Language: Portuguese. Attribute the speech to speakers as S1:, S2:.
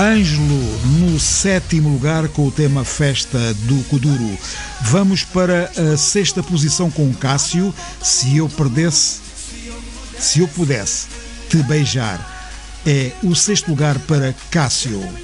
S1: Ângelo no 7º lugar com o tema Festa do Kuduro. Vamos para a 6ª posição com Cássio, Se Eu Pudesse Te Beijar. É o 6º lugar para Cássio.